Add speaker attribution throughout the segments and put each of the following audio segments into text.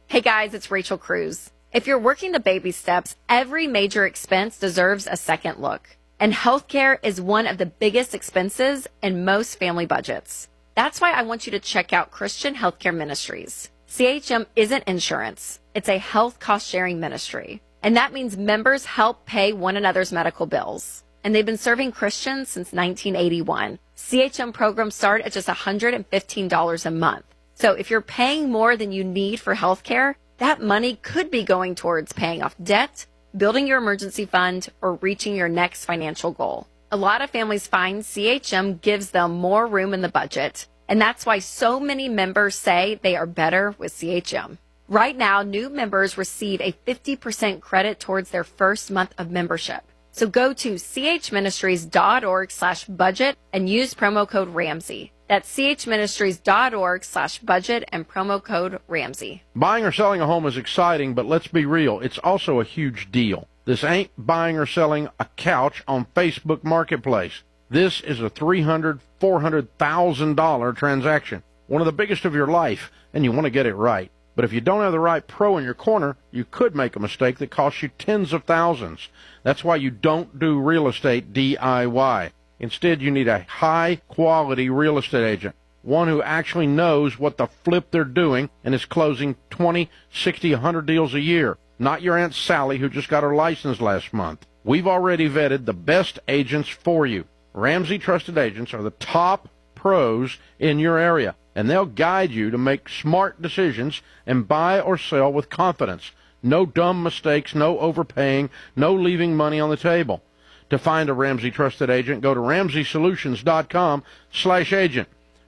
Speaker 1: Hey guys, it's Rachel Cruz. If you're working the baby steps, every major expense deserves a second look. And healthcare is one of the biggest expenses in most family budgets. That's why I want you to check out Christian Healthcare Ministries. CHM isn't insurance. It's a health cost-sharing ministry. And that means members help pay one another's medical bills. And they've been serving Christians since 1981. CHM programs start at just $115 a month. So if you're paying more than you need for healthcare, that money could be going towards paying off debt, building your emergency fund, or reaching your next financial goal. A lot of families find CHM gives them more room in the budget, and that's why so many members say they are better with CHM. Right now, new members receive a 50% credit towards their first month of membership. So go to chministries.org/budget and use promo code Ramsey. That's chministries.org/budget and promo code Ramsey.
Speaker 2: Buying or selling a home is exciting, but let's be real, it's also a huge deal. This ain't buying or selling a couch on Facebook Marketplace. This is a $300,000, $400,000 transaction, one of the biggest of your life, and you want to get it right. But if you don't have the right pro in your corner, you could make a mistake that costs you tens of thousands. That's why you don't do real estate DIY. Instead, you need a high-quality real estate agent, one who actually knows what the flip they're doing and is closing 20, 60, 100 deals a year, not your Aunt Sally who just got her license last month. We've already vetted the best agents for you. Ramsey Trusted Agents are the top pros in your area, and they'll guide you to make smart decisions and buy or sell with confidence. No dumb mistakes, no overpaying, no leaving money on the table. To find a Ramsey Trusted Agent, go to RamseySolutions.com/agent.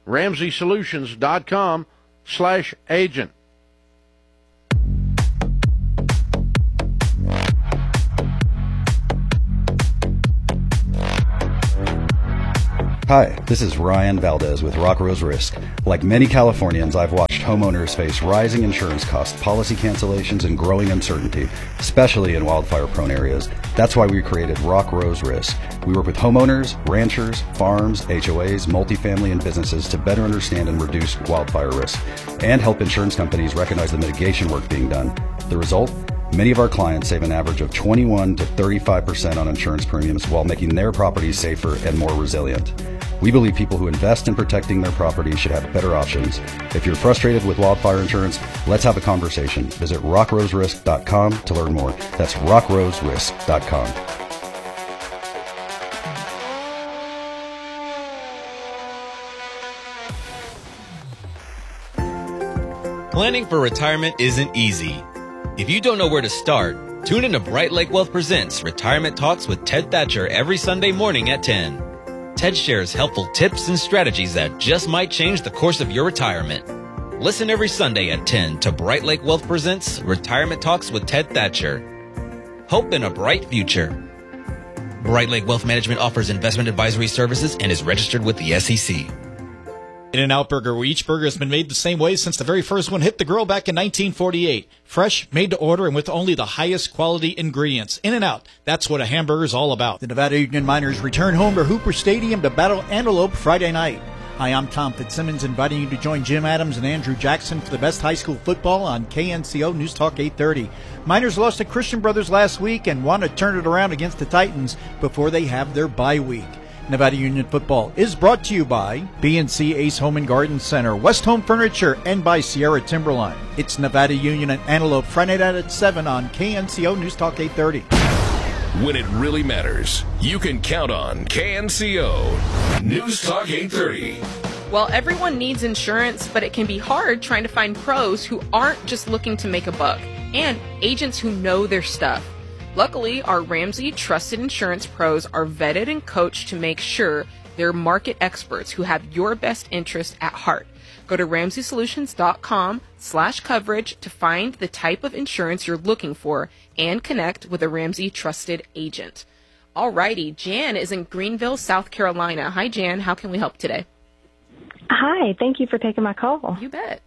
Speaker 2: RamseySolutions.com/agent.
Speaker 3: Hi, this is Ryan Valdez with Rock Rose Risk. Like many Californians, I've watched homeowners face rising insurance costs, policy cancellations, and growing uncertainty, especially in wildfire-prone areas. That's why we created Rock Rose Risk. We work with homeowners, ranchers, farms, HOAs, multifamily, and businesses to better understand and reduce wildfire risk, and help insurance companies recognize the mitigation work being done. The result? Many of our clients save an average of 21 to 35% on insurance premiums while making their properties safer and more resilient. We believe people who invest in protecting their property should have better options. If you're frustrated with wildfire insurance, let's have a conversation. Visit rockroserisk.com to learn more. That's rockroserisk.com.
Speaker 4: Planning for retirement isn't easy. If you don't know where to start, tune in to Bright Lake Wealth Presents Retirement Talks with Ted Thatcher every Sunday morning at 10. Ted shares helpful tips and strategies that just might change the course of your retirement. Listen every Sunday at 10 to Bright Lake Wealth Presents Retirement Talks with Ted Thatcher. Hope in a bright future. Bright Lake Wealth Management offers investment advisory services and is registered with the SEC.
Speaker 5: In-N-Out Burger, where each burger has been made the same way since the very first one hit the grill back in 1948. Fresh, made to order, and with only the highest quality ingredients. In-N-Out, that's what a hamburger is all about. The Nevada Union Miners return home to Hooper Stadium to battle Antelope Friday night. Hi, I'm Tom Fitzsimmons, inviting you to join Jim Adams and Andrew Jackson for the best high school football on KNCO News Talk 830. Miners lost to Christian Brothers last week and want to turn it around against the Titans before they have their bye week. Nevada Union Football is brought to you by B&C Ace Home and Garden Center, West Home Furniture, and by Sierra Timberline. It's Nevada Union and Antelope Friday night at 7 on KNCO News Talk 830.
Speaker 6: When it really matters, you can count on KNCO News Talk 830.
Speaker 7: Well, everyone needs insurance, but it can be hard trying to find pros who aren't just looking to make a buck, and agents who know their stuff. Luckily, our Ramsey Trusted Insurance pros are vetted and coached to make sure they're market experts who have your best interest at heart. Go to RamseySolutions.com/coverage to find the type of insurance you're looking for and connect with a Ramsey Trusted agent. Alrighty, Jan is in Greenville, South Carolina. Hi, Jan. How can we help today?
Speaker 8: Hi. Thank you for taking my call.
Speaker 7: You bet.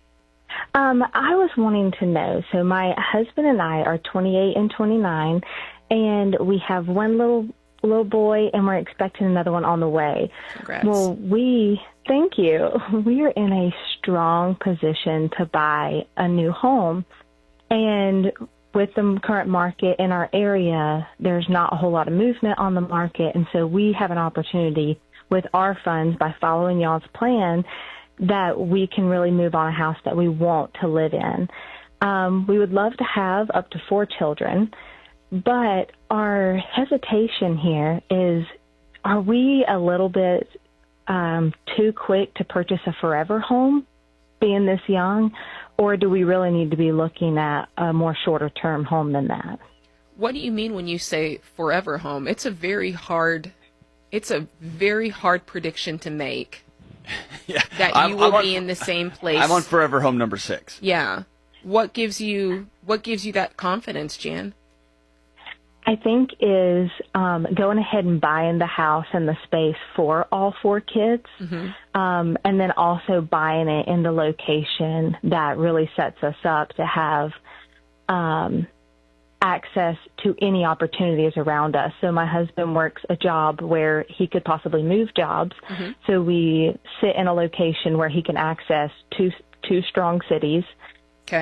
Speaker 8: I was wanting to know, so my husband and I are 28 and 29, and we have one little boy, and we're expecting another one on the way.
Speaker 7: Congrats.
Speaker 8: Well, Thank you. We are in a strong position to buy a new home. And with the current market in our area, there's not a whole lot of movement on the market. And so we have an opportunity with our funds, by following y'all's plan, that we can really move on a house that we want to live in. We would love to have up to 4 children, but our hesitation here is, are we a little bit too quick to purchase a forever home being this young, or do we really need to be looking at a more shorter term home than that?
Speaker 7: What do you mean when you say forever home? It's a very hard prediction to make.
Speaker 9: Yeah,
Speaker 7: that you will be in the same place.
Speaker 9: I'm on forever home number 6.
Speaker 7: Yeah. What gives you that confidence, Jan?
Speaker 8: I think is going ahead and buying the house and the space for all 4 kids, and then also buying it in the location that really sets us up to have access to any opportunities around us. So my husband works a job where he could possibly move jobs. So we sit in a location where he can access two strong cities.
Speaker 7: Okay.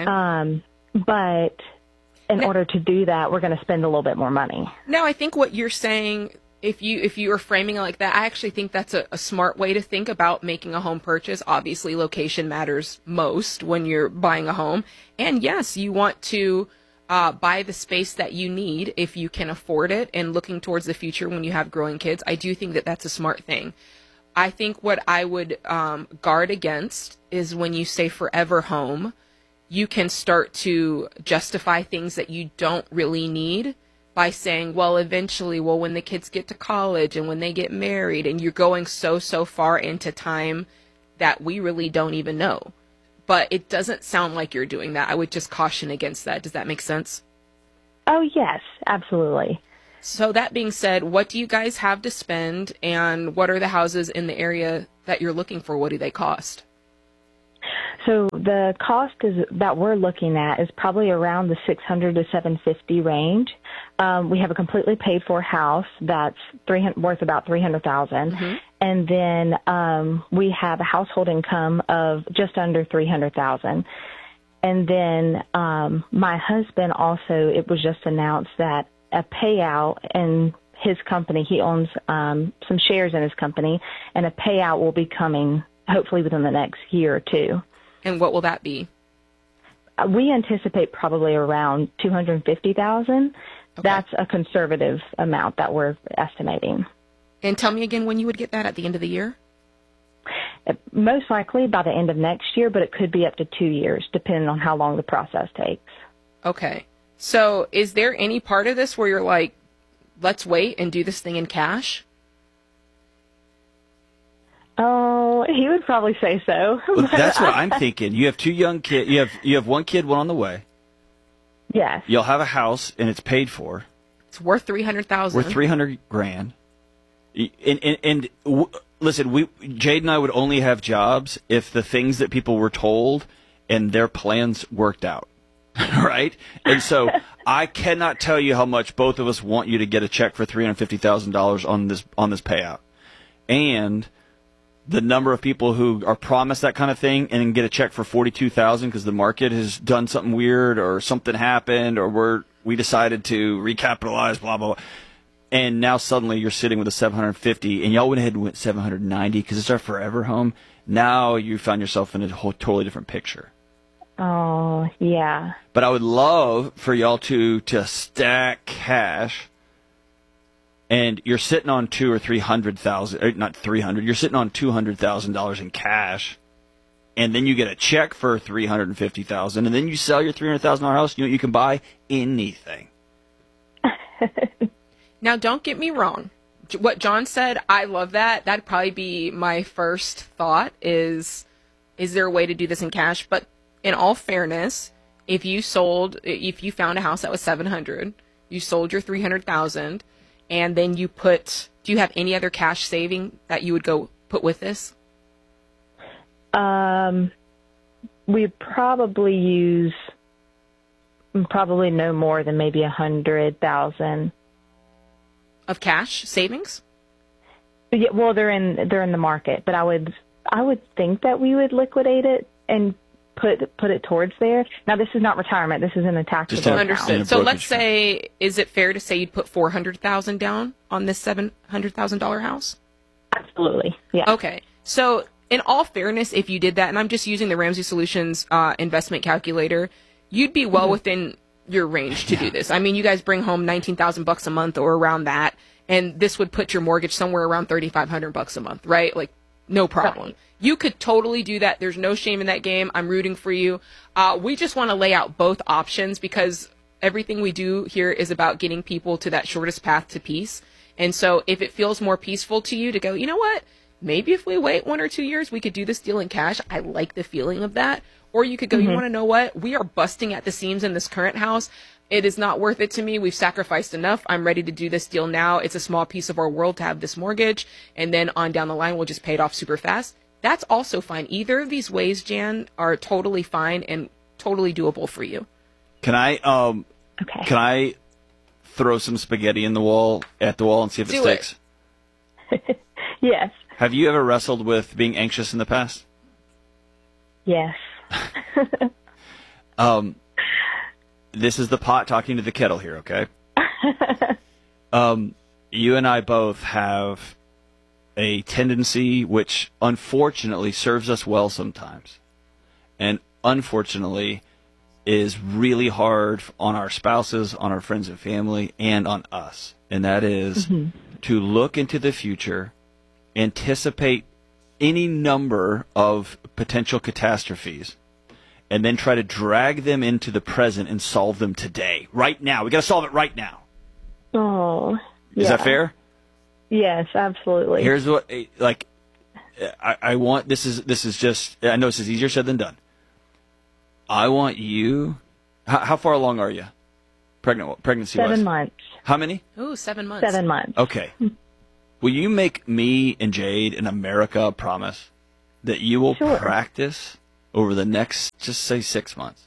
Speaker 8: But in order to do that, we're going to spend a little bit more money.
Speaker 7: No, I think what you're saying, if you are framing it like that, I actually think that's a smart way to think about making a home purchase. Obviously, location matters most when you're buying a home. And yes, you want to buy the space that you need if you can afford it, and looking towards the future when you have growing kids. I do think that that's a smart thing. I think what I would guard against is when you say forever home, you can start to justify things that you don't really need by saying, well, eventually, when the kids get to college and when they get married, and you're going so far into time that we really don't even know. But it doesn't sound like you're doing that. I would just caution against that. Does that make sense?
Speaker 8: Oh, yes, absolutely.
Speaker 7: So that being said, what do you guys have to spend, and what are the houses in the area that you're looking for? What do they cost?
Speaker 8: So the cost that we're looking at is probably around the $600 to $750 range. We have a completely paid for house that's worth about $300,000, and then we have a household income of just under $300,000. And then my husband also, it was just announced that a payout in his company, he owns some shares in his company, and a payout will be coming hopefully within the next year or two.
Speaker 7: And what will that be?
Speaker 8: We anticipate probably around $250,000. Okay. That's a conservative amount that we're estimating.
Speaker 7: And tell me again when you would get that, at the end of the year?
Speaker 8: Most likely by the end of next year, but it could be up to 2 years, depending on how long the process takes.
Speaker 7: Okay. So is there any part of this where you're like, let's wait and do this thing in cash?
Speaker 8: Oh, he would probably say so.
Speaker 9: Well, that's what I'm thinking. You have 2 young kids. You have 1 kid, 1 on the way.
Speaker 8: Yes.
Speaker 9: You'll have a house, and it's paid for.
Speaker 7: It's worth $300,000.
Speaker 9: Worth $300,000. And listen, Jade and I would only have jobs if the things that people were told and their plans worked out, right? And so I cannot tell you how much both of us want you to get a check for $350,000 on this payout, and the number of people who are promised that kind of thing and then get a check for $42,000 because the market has done something weird or something happened or we decided to recapitalize, blah, blah, blah. And now suddenly you're sitting with a $750, and y'all went ahead and went $790 because it's our forever home. Now you found yourself in a totally different picture.
Speaker 8: Oh, yeah.
Speaker 9: But I would love for y'all to stack cash. And you're sitting on $200,000 or $300,000, not $300,000. You're sitting on $200,000 in cash, and then you get a check for $350,000, and then you sell your $300,000 house. You can buy anything.
Speaker 7: Now, don't get me wrong. What John said, I love that. That'd probably be my first thought: is there a way to do this in cash? But in all fairness, if you found a house that was $700,000, you sold your $300,000. And then do you have any other cash saving that you would go put with this?
Speaker 8: We probably use no more than maybe $100,000
Speaker 7: of cash savings.
Speaker 8: Yeah, well, they're in the market, but I would I would think that we would liquidate it and put it towards there. Now, this is not retirement. This is in a taxable account.
Speaker 7: Understood. So let's say, is it fair to say you'd put $400,000 down on this $700,000 house?
Speaker 8: Absolutely. Yeah.
Speaker 7: Okay. So in all fairness, if you did that, and I'm just using the Ramsey Solutions investment calculator, you'd be well within your range to do this. I mean, you guys bring home $19,000 a month or around that, and this would put your mortgage somewhere around $3,500 a month, right? Like, no problem. Right. You could totally do that. There's no shame in that game. I'm rooting for you. We just want to lay out both options because everything we do here is about getting people to that shortest path to peace. And so if it feels more peaceful to you to go, you know what? Maybe if we wait 1 or 2 years, we could do this deal in cash. I like the feeling of that. Or you could go, you want to know what? We are busting at the seams in this current house. It is not worth it to me. We've sacrificed enough. I'm ready to do this deal now. It's a small piece of our world to have this mortgage. And then on down the line, we'll just pay it off super fast. That's also fine. Either of these ways, Jan, are totally fine and totally doable for you.
Speaker 9: Can I throw some spaghetti at the wall and see if it sticks?
Speaker 8: Yes.
Speaker 9: Have you ever wrestled with being anxious in the past?
Speaker 8: Yes.
Speaker 9: This is the pot talking to the kettle here, okay? You and I both have a tendency which unfortunately serves us well sometimes, and unfortunately is really hard on our spouses, on our friends and family, and on us. And that is to look into the future, anticipate any number of potential catastrophes, and then try to drag them into the present and solve them today, right now. We got to solve it right now.
Speaker 8: Oh, yeah.
Speaker 9: Is that fair?
Speaker 8: Yes, absolutely.
Speaker 9: Here's what, like, I want. This is just. I know this is easier said than done. I want you. How far along are you? Pregnancy.
Speaker 8: 7 months.
Speaker 9: How many?
Speaker 7: Ooh, 7 months.
Speaker 8: 7 months.
Speaker 9: Okay. Will you make me and Jade in America a promise that you will practice over the next, just say, 6 months?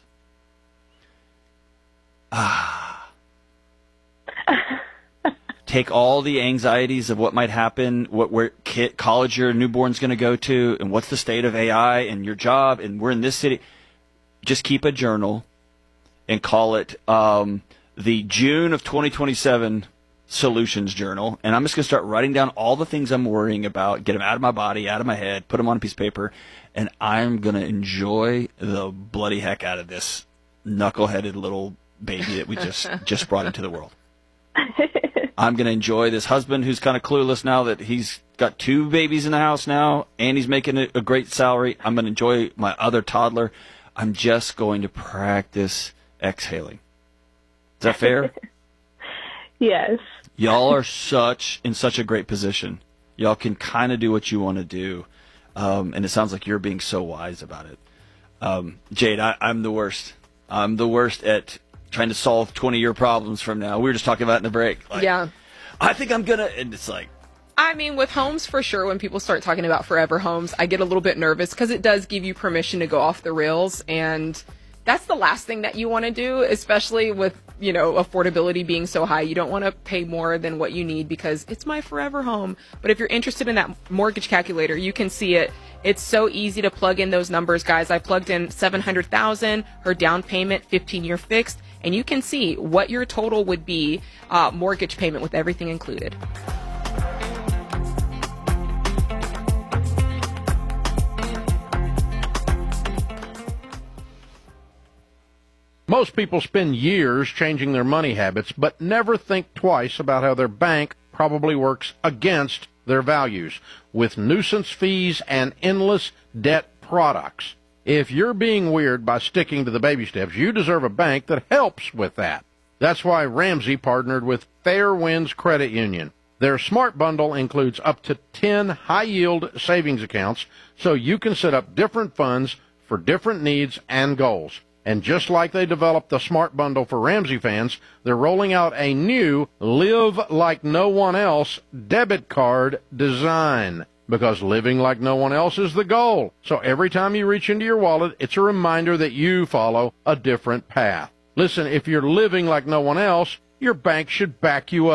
Speaker 9: Take all the anxieties of what might happen, where college your newborn's going to go to, and what's the state of AI and your job, and we're in this city. Just keep a journal and call it the June of 2027 Solutions Journal. And I'm just going to start writing down all the things I'm worrying about, get them out of my body, out of my head, put them on a piece of paper, and I'm going to enjoy the bloody heck out of this knuckleheaded little baby that we just brought into the world. I'm going to enjoy this husband who's kind of clueless now that he's got 2 babies in the house now, and he's making a great salary. I'm going to enjoy my other toddler. I'm just going to practice exhaling. Is that fair?
Speaker 8: Yes.
Speaker 9: Y'all are in such a great position. Y'all can kind of do what you want to do, and it sounds like you're being so wise about it. Jade, I'm the worst. I'm the worst at trying to solve 20-year problems from now. We were just talking about it in the break. Like,
Speaker 7: yeah.
Speaker 9: I think I'm going to, and it's like.
Speaker 7: I mean, with homes, for sure, when people start talking about forever homes, I get a little bit nervous because it does give you permission to go off the rails. And that's the last thing that you want to do, especially with, affordability being so high. You don't want to pay more than what you need because it's my forever home. But if you're interested in that mortgage calculator, you can see it. It's so easy to plug in those numbers, guys. I plugged in $700,000, her down payment, 15-year fixed, and you can see what your total would be, mortgage payment with everything included.
Speaker 2: Most people spend years changing their money habits, but never think twice about how their bank probably works against their values with nuisance fees and endless debt products. If you're being weird by sticking to the baby steps, you deserve a bank that helps with that. That's why Ramsey partnered with Fairwinds Credit Union. Their Smart Bundle includes up to 10 high-yield savings accounts, so you can set up different funds for different needs and goals. And just like they developed the Smart Bundle for Ramsey fans, they're rolling out a new Live Like No One Else debit card design. Because living like no one else is the goal. So every time you reach into your wallet, it's a reminder that you follow a different path. Listen, if you're living like no one else, your bank should back you up.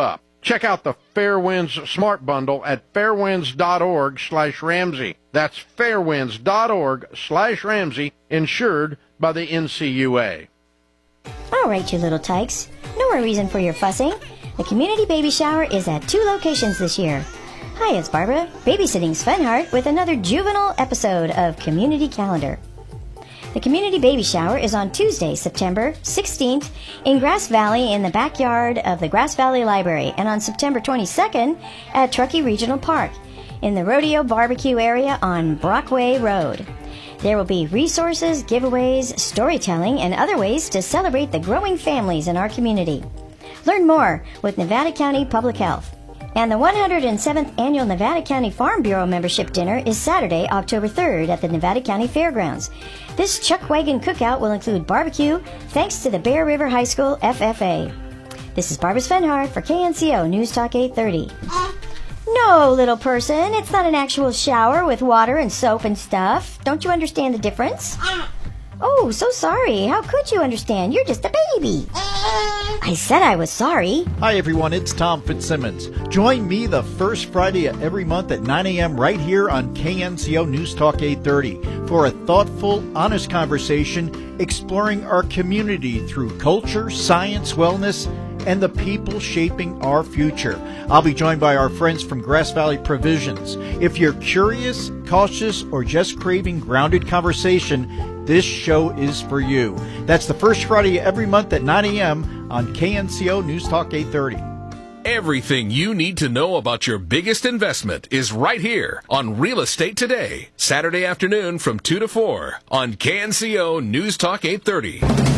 Speaker 2: Check out the Fairwinds Smart Bundle at fairwinds.org/Ramsey. That's fairwinds.org/Ramsey, insured by the NCUA.
Speaker 10: All right, you little tykes. No more reason for your fussing. The community baby shower is at 2 locations this year. Hi, it's Barbara, babysitting Sven Hart with another juvenile episode of Community Calendar. The community baby shower is on Tuesday, September 16th in Grass Valley in the backyard of the Grass Valley Library, and on September 22nd at Truckee Regional Park in the Rodeo Barbecue area on Brockway Road. There will be resources, giveaways, storytelling, and other ways to celebrate the growing families in our community. Learn more with Nevada County Public Health. And the 107th Annual Nevada County Farm Bureau Membership Dinner is Saturday, October 3rd at the Nevada County Fairgrounds. This Chuck Wagon cookout will include barbecue thanks to the Bear River High School FFA. This is Barbara Svenhart for KNCO News Talk 830. No, little person, it's not an actual shower with water and soap and stuff. Don't you understand the difference? Oh, so sorry. How could you understand? You're just a baby. I said I was sorry.
Speaker 5: Hi, everyone. It's Tom Fitzsimmons. Join me the first Friday of every month at 9 a.m. right here on KNCO News Talk 830 for a thoughtful, honest conversation exploring our community through culture, science, wellness, and the people shaping our future. I'll be joined by our friends from Grass Valley Provisions. If you're curious, cautious, or just craving grounded conversation, this show is for you. That's the first Friday every month at 9 a.m. on KNCO News Talk 830.
Speaker 6: Everything you need to know about your biggest investment is right here on Real Estate Today, Saturday afternoon from 2 to 4 on KNCO News Talk 830.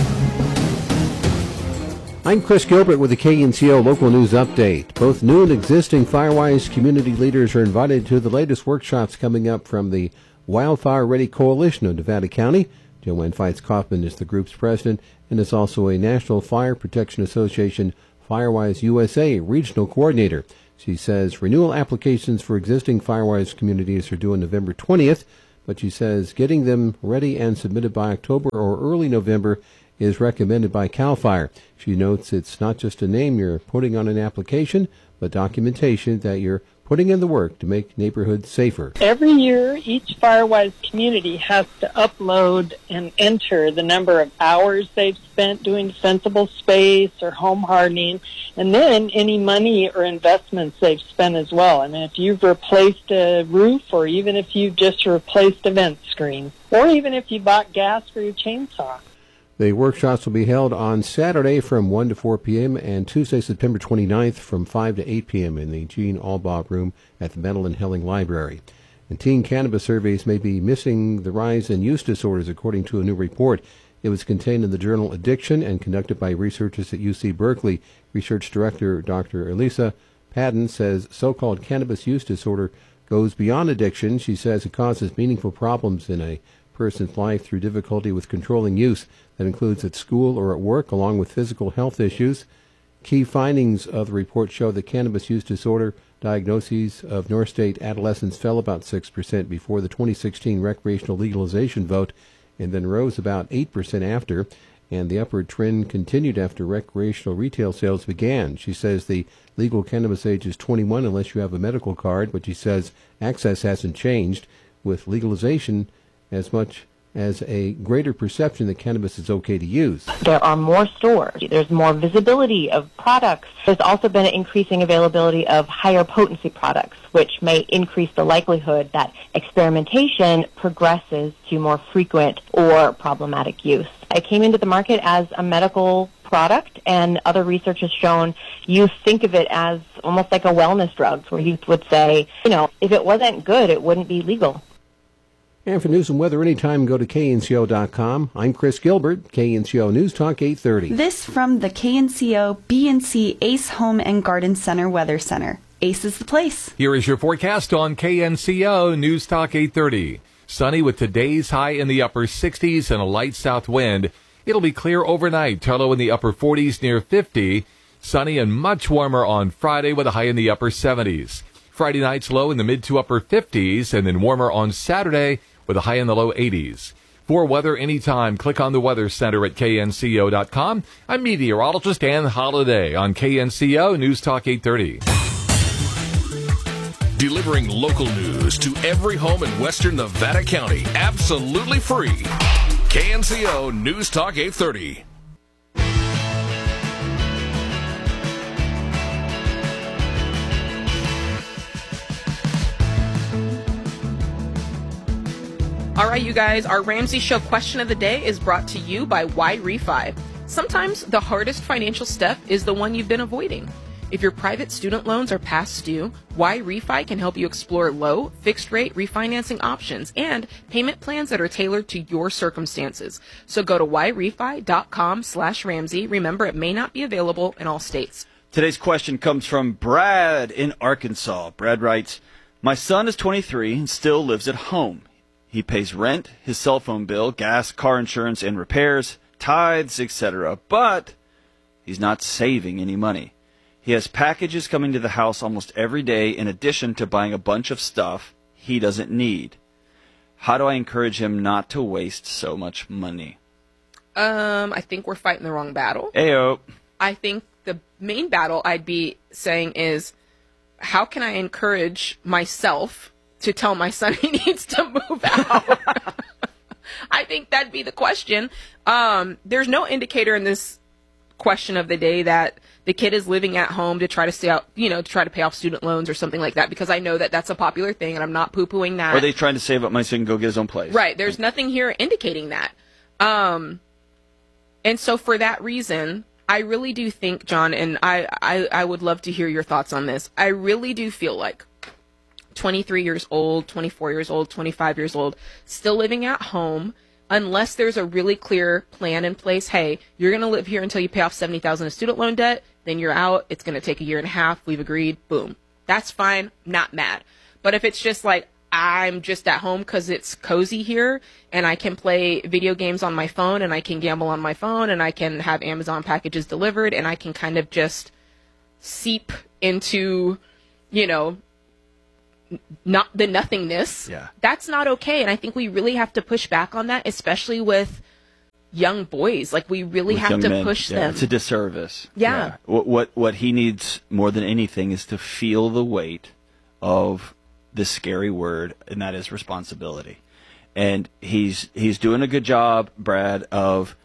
Speaker 11: I'm Chris Gilbert with the KNCO Local News Update. Both new and existing Firewise community leaders are invited to the latest workshops coming up from the Wildfire Ready Coalition of Nevada County. Joanne Feitz-Kaufman is the group's president and is also a National Fire Protection Association Firewise USA regional coordinator. She says renewal applications for existing Firewise communities are due on November 20th, but she says getting them ready and submitted by October or early November is recommended by CAL FIRE. She notes it's not just a name you're putting on an application, but documentation that you're putting in the work to make neighborhoods safer.
Speaker 12: Every year, each Firewise community has to upload and enter the number of hours they've spent doing defensible space or home hardening, and then any money or investments they've spent as well. I mean, if you've replaced a roof, or even if you've just replaced a vent screen, or even if you bought gas for your chainsaw.
Speaker 11: The workshops will be held on Saturday from 1 to 4 p.m. and Tuesday, September 29th from 5 to 8 p.m. in the Gene Albaugh Room at the Madeline Helling Library. And teen cannabis surveys may be missing the rise in use disorders, according to a new report. It was contained in the journal Addiction and conducted by researchers at UC Berkeley. Research Director Dr. Elisa Padden says so-called cannabis use disorder goes beyond addiction. She says it causes meaningful problems in a person's life through difficulty with controlling use. That includes at school or at work, along with physical health issues. Key findings of the report show that cannabis use disorder diagnoses of North State adolescents fell about 6% before the 2016 recreational legalization vote, and then rose about 8% after, and the upward trend continued after recreational retail sales began. She says the legal cannabis age is 21 unless you have a medical card, but she says access hasn't changed, with legalization as much as a greater perception that cannabis is okay to use.
Speaker 13: There are more stores. There's more visibility of products. There's also been an increasing availability of higher potency products, which may increase the likelihood that experimentation progresses to more frequent or problematic use. It came into the market as a medical product, and other research has shown youth think of it as almost like a wellness drug, where youth would say, if it wasn't good, it wouldn't be legal.
Speaker 11: And for news and weather anytime, go to KNCO.com. I'm Chris Gilbert, KNCO News Talk 830.
Speaker 14: This from the KNCO BNC Ace Home and Garden Center Weather Center. Ace is the place.
Speaker 15: Here is your forecast on KNCO News Talk 830. Sunny with today's high in the upper 60s and a light south wind. It'll be clear overnight, low in the upper 40s near 50. Sunny and much warmer on Friday with a high in the upper 70s. Friday night's low in the mid to upper 50s, and then warmer on Saturday with a high in the low 80s. For weather anytime, click on the Weather Center at knco.com. I'm meteorologist Ann Holiday on KNCO News Talk 830.
Speaker 6: Delivering local news to every home in western Nevada County, absolutely free. KNCO News Talk 830.
Speaker 7: All right, you guys, our Ramsey Show question of the day is brought to you by Y-Refi. Sometimes the hardest financial step is the one you've been avoiding. If your private student loans are past due, Y-Refi can help you explore low, fixed-rate refinancing options and payment plans that are tailored to your circumstances. So go to yrefi.com/Ramsey. Remember, it may not be available in all states.
Speaker 9: Today's question comes from Brad in Arkansas. Brad writes, my son is 23 and still lives at home. He pays rent, his cell phone bill, gas, car insurance, and repairs, tithes, etc. But he's not saving any money. He has packages coming to the house almost every day in addition to buying a bunch of stuff he doesn't need. How do I encourage him not to waste so much money?
Speaker 7: I think we're fighting the wrong battle.
Speaker 9: Ayo.
Speaker 7: I think the main battle I'd be saying is, how can I encourage myself to tell my son he needs to move out? I think that'd be the question. There's no indicator in this question of the day that the kid is living at home to try to stay out, to try to pay off student loans or something like that, because I know that that's a popular thing and I'm not poo-pooing that.
Speaker 9: Or are they trying to save up money so he can go get his own place?
Speaker 7: Right. There's nothing here indicating that. And so for that reason, I really do think, John, and I would love to hear your thoughts on this. I really do feel like 23 years old, 24 years old, 25 years old, still living at home, unless there's a really clear plan in place. Hey, you're going to live here until you pay off $70,000 of student loan debt. Then you're out. It's going to take a year and a half. We've agreed. Boom. That's fine. Not mad. But if it's just like, I'm just at home because it's cozy here and I can play video games on my phone and I can gamble on my phone and I can have Amazon packages delivered and I can kind of just seep into, not the nothingness.
Speaker 9: Yeah.
Speaker 7: That's not okay. And I think we really have to push back on that, especially with young boys. Like, we really have to push them.
Speaker 9: It's a disservice.
Speaker 7: Yeah.
Speaker 9: What he needs more than anything is to feel the weight of this scary word, and that is responsibility. And he's doing a good job, Brad, of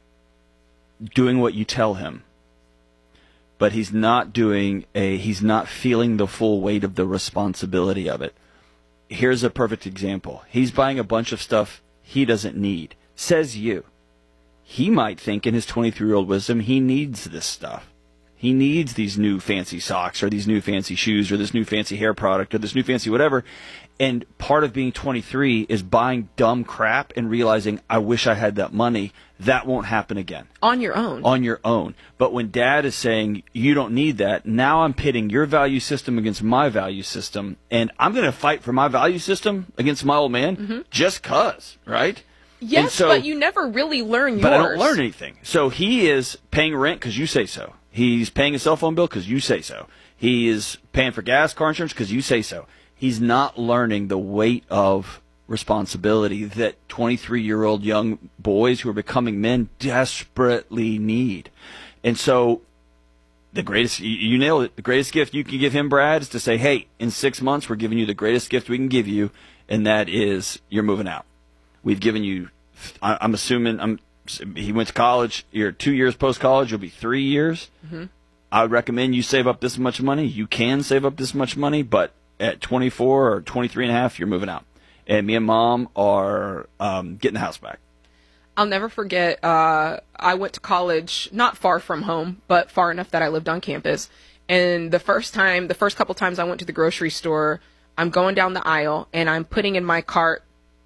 Speaker 9: doing what you tell him. But he's not feeling the full weight of the responsibility of it. Here's a perfect example. He's buying a bunch of stuff he doesn't need. Says you. He might think in his 23-year-old wisdom he needs this stuff. He needs these new fancy socks or these new fancy shoes or this new fancy hair product or this new fancy whatever. And part of being 23 is buying dumb crap and realizing, I wish I had that money. That won't happen again.
Speaker 7: On your own.
Speaker 9: On your own. But when Dad is saying, you don't need that, now I'm pitting your value system against my value system. And I'm going to fight for my value system against my old man just 'cause, right?
Speaker 7: Yes, but you never really learn yours.
Speaker 9: But I don't learn anything. So he is paying rent because you say so. He's paying a cell phone bill because you say so. He is paying for gas, car insurance because you say so. He's not learning the weight of responsibility that 23-year-old young boys who are becoming men desperately need. And so the greatest, you nailed it, the greatest gift you can give him, Brad, is to say, hey, in 6 months we're giving you the greatest gift we can give you, and that is you're moving out. We've given you, I'm assuming, he went to college, you're 2 years post-college, you'll be 3 years. I would recommend you save up this much money. You can save up this much money, but at 24 or 23 and a half, you're moving out. And me and Mom are getting the house back.
Speaker 7: I'll never forget, I went to college not far from home, but far enough that I lived on campus. And the first couple times I went to the grocery store, I'm going down the aisle and I'm putting in my cart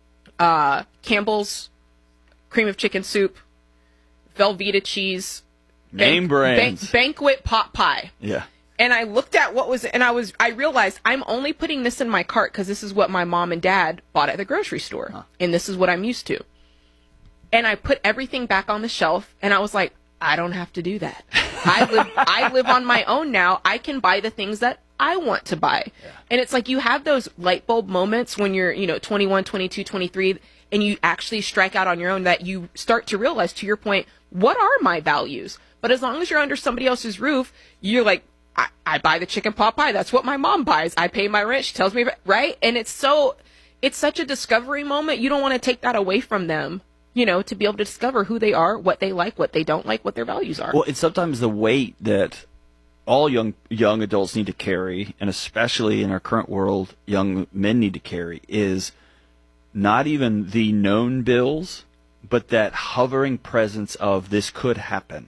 Speaker 7: Campbell's cream of chicken soup, Velveeta cheese,
Speaker 9: name brands,
Speaker 7: Banquet pot pie.
Speaker 9: Yeah.
Speaker 7: And I looked at what was, and I realized I'm only putting this in my cart because this is what my mom and dad bought at the grocery store. And this is what I'm used to. And I put everything back on the shelf and I was like, I don't have to do that. I live on my own now. I can buy the things that I want to buy. Yeah. And it's like you have those light bulb moments when you're, 21, 22, 23, and you actually strike out on your own, that you start to realize, to your point, what are my values? But as long as you're under somebody else's roof, you're like, I buy the chicken pot pie. That's what my mom buys. I pay my rent. She tells me, right? And it's such a discovery moment. You don't want to take that away from them, to be able to discover who they are, what they like, what they don't like, what their values are.
Speaker 9: Well, it's sometimes the weight that all young adults need to carry, and especially in our current world, young men need to carry, is not even the known bills, but that hovering presence of this could happen.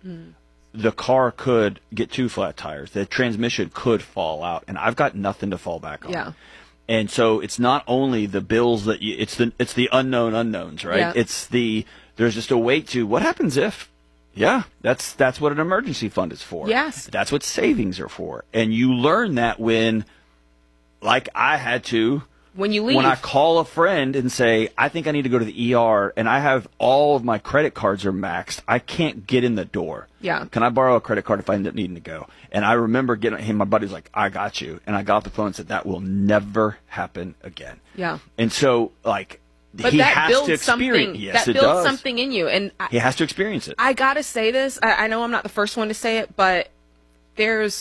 Speaker 9: The car could get 2 flat tires. The transmission could fall out, and I've got nothing to fall back on.
Speaker 7: Yeah.
Speaker 9: And so it's not only the bills that it's the unknown unknowns, right?
Speaker 7: Yeah.
Speaker 9: There's just a weight to what happens if. Yeah, that's what an emergency fund is for.
Speaker 7: Yes.
Speaker 9: That's what savings are for. And you learn that when, like I had to,
Speaker 7: when you leave.
Speaker 9: When I call a friend and say, I think I need to go to the ER, and I have all of my credit cards are maxed, I can't get in the door.
Speaker 7: Yeah.
Speaker 9: Can I borrow a credit card if I end up needing to go? And I remember getting him, my buddy's like, I got you. And I got off the phone and said, that will never happen again.
Speaker 7: Yeah.
Speaker 9: And so, like,
Speaker 7: but
Speaker 9: he
Speaker 7: that
Speaker 9: has
Speaker 7: builds
Speaker 9: to experience
Speaker 7: something.
Speaker 9: Yes,
Speaker 7: that
Speaker 9: it
Speaker 7: builds
Speaker 9: does.
Speaker 7: something in you, and
Speaker 9: He has to experience it.
Speaker 7: I gotta say this. I know I'm not the first one to say it, but there's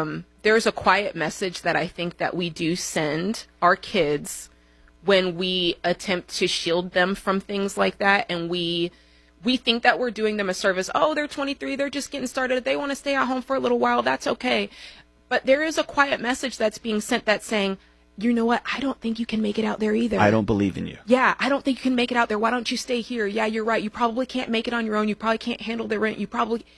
Speaker 7: a quiet message that I think that we do send our kids when we attempt to shield them from things like that, and we think that we're doing them a service. Oh, they're 23, they're just getting started, they want to stay at home for a little while, that's okay. But there is a quiet message that's being sent that's saying, you know what, I don't think you can make it out there either.
Speaker 9: I don't believe in you.
Speaker 7: Yeah, I don't think you can make it out there. Why don't you stay here? Yeah, you're right. You probably can't make it on your own. You probably can't handle the rent.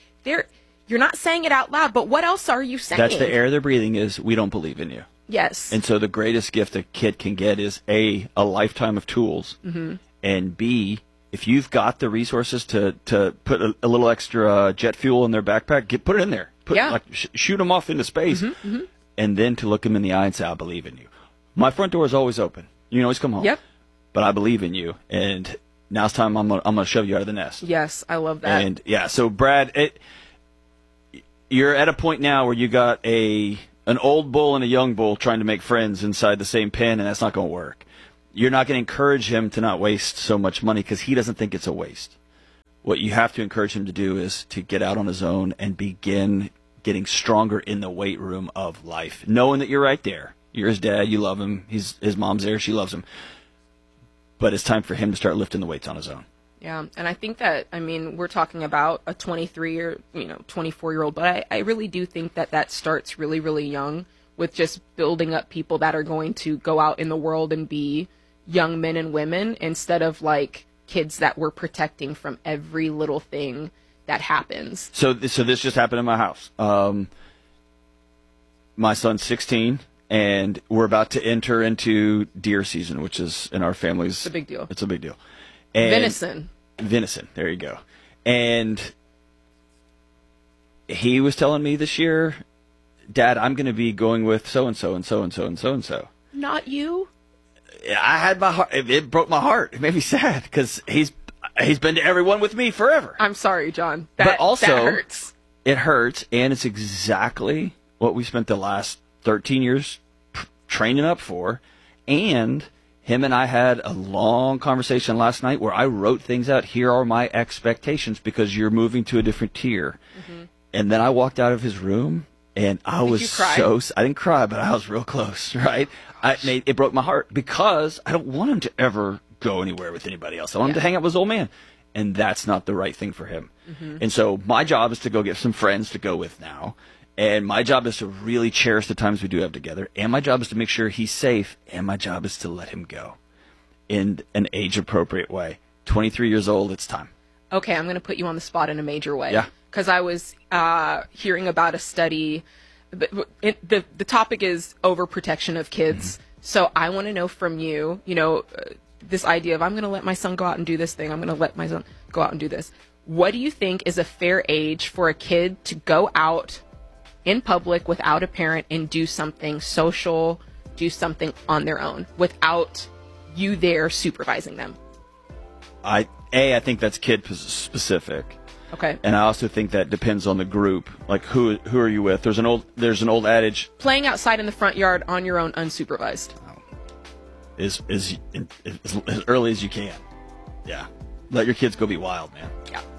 Speaker 7: You're not saying it out loud, but what else are you saying?
Speaker 9: That's the air they're breathing is, we don't believe in you.
Speaker 7: Yes.
Speaker 9: And so the greatest gift a kid can get is A, a lifetime of tools, and B, if you've got the resources to put a little extra jet fuel in their backpack, put it in there. Shoot them off into space, and then to look them in the eye and say, I believe in you. My front door is always open. You can always come home.
Speaker 7: Yep.
Speaker 9: But I believe in you, and now it's time I'm gonna shove you out of the nest.
Speaker 7: Yes, I love that.
Speaker 9: And yeah, so Brad, you're at a point now where you got an old bull and a young bull trying to make friends inside the same pen, and that's not going to work. You're not going to encourage him to not waste so much money because he doesn't think it's a waste. What you have to encourage him to do is to get out on his own and begin getting stronger in the weight room of life, knowing that you're right there. You're his dad, you love him, his mom's there, she loves him. But it's time for him to start lifting the weights on his own.
Speaker 7: Yeah, and I think that, we're talking about a 23 or 24-year-old, but I really do think that starts really, really young with just building up people that are going to go out in the world and be young men and women instead of like kids that we're protecting from every little thing that happens.
Speaker 9: So this just happened in my house. My son's 16, and we're about to enter into deer season, which is in our family's...
Speaker 7: It's a big deal.
Speaker 9: It's a big deal.
Speaker 7: And
Speaker 9: Venison, there you go. And he was telling me this year, Dad, I'm going to be going with so-and-so and so-and-so and so-and-so.
Speaker 7: Not you?
Speaker 9: I had my heart. It broke my heart. It made me sad because he's been to everyone with me forever.
Speaker 7: I'm sorry, John.
Speaker 9: But also,
Speaker 7: that hurts.
Speaker 9: It hurts, and it's exactly what we spent the last 13 years training up for. And him and I had a long conversation last night where I wrote things out. Here are my expectations because you're moving to a different tier. And then I walked out of his room, and I was so... I didn't cry, but I was real close, right? It broke my heart because I don't want him to ever go anywhere with anybody else. I want him to hang out with his old man. And that's not the right thing for him. And so my job is to go get some friends to go with now. And my job is to really cherish the times we do have together. And my job is to make sure he's safe. And my job is to let him go in an age-appropriate way. 23 years old, it's time.
Speaker 7: Okay, I'm going to put you on the spot in a major way.
Speaker 9: Yeah.
Speaker 7: Because I was hearing about a study. The topic is overprotection of kids. So I want to know from you, this idea of I'm going to let my son go out and do this thing. I'm going to let my son go out and do this. What do you think is a fair age for a kid to go out in public without a parent and do something social, do something on their own without you there supervising them?
Speaker 9: I think that's kid specific.
Speaker 7: Okay.
Speaker 9: And I also think that depends on the group. Like who are you with? There's an old adage.
Speaker 7: Playing outside in the front yard on your own unsupervised.
Speaker 9: as early as you can. Yeah. Let your kids go be wild, man.
Speaker 7: Yeah.